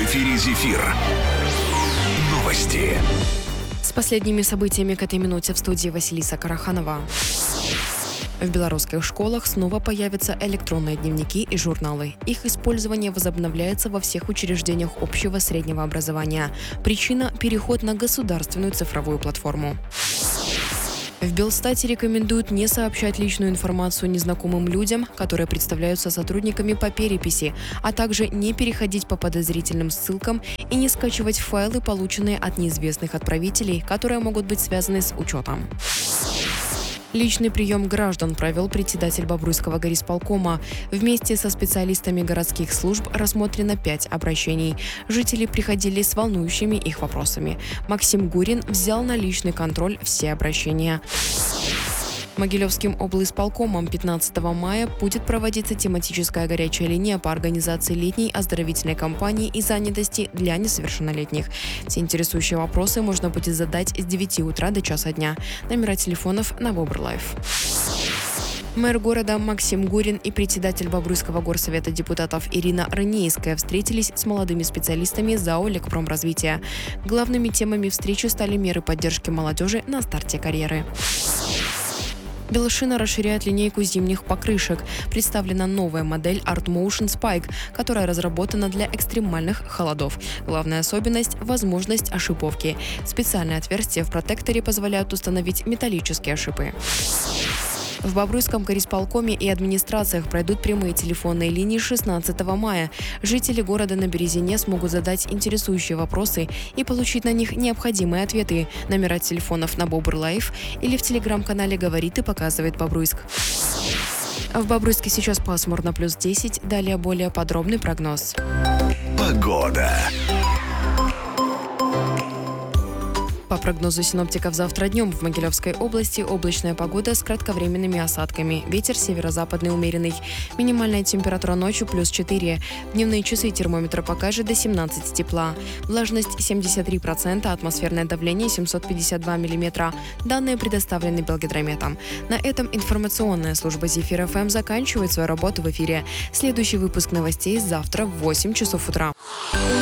эфире «Зефир». Новости. С последними событиями к этой минуте в студии Василиса Караханова. В белорусских школах снова появятся электронные дневники и журналы. Их использование возобновляется во всех учреждениях общего среднего образования. Причина – переход на государственную цифровую платформу. В Белстате рекомендуют не сообщать личную информацию незнакомым людям, которые представляются сотрудниками по переписи, а также не переходить по подозрительным ссылкам и не скачивать файлы, полученные от неизвестных отправителей, которые могут быть связаны с учетом. Личный прием граждан провел председатель Бобруйского горисполкома. Вместе со специалистами городских служб рассмотрено 5 обращений. Жители приходили с волнующими их вопросами. Максим Гурин взял на личный контроль все обращения. Могилевским облисполкомом 15 мая будет проводиться тематическая горячая линия по организации летней оздоровительной кампании и занятости для несовершеннолетних. Все интересующие вопросы можно будет задать с 9 утра до часа дня. Номера телефонов на Бобр-Лайф. Мэр города Максим Гурин и председатель Бобруйского горсовета депутатов Ирина Рынейская встретились с молодыми специалистами ЗАО «Лекпромразвитие». Главными темами встречи стали меры поддержки молодежи на старте карьеры. Белшина расширяет линейку зимних покрышек. Представлена новая модель Art Motion Spike, которая разработана для экстремальных холодов. Главная особенность – возможность ошиповки. Специальные отверстия в протекторе позволяют установить металлические шипы. В Бобруйском горисполкоме и администрациях пройдут прямые телефонные линии 16 мая. Жители города на Березине смогут задать интересующие вопросы и получить на них необходимые ответы. Номера телефонов на Бобр-Лайф или в телеграм-канале «Говорит и показывает Бобруйск». В Бобруйске сейчас пасмурно +10. Далее более подробный прогноз. Погода. По прогнозу синоптиков, завтра днем в Могилевской области облачная погода с кратковременными осадками. Ветер северо-западный умеренный. Минимальная температура ночью +4. Дневные часы термометра покажет до 17 тепла. Влажность 73%, атмосферное давление 752 мм. Данные предоставлены Белгидрометом. На этом информационная служба «Зефир ФМ» заканчивает свою работу в эфире. Следующий выпуск новостей завтра в 8 часов утра.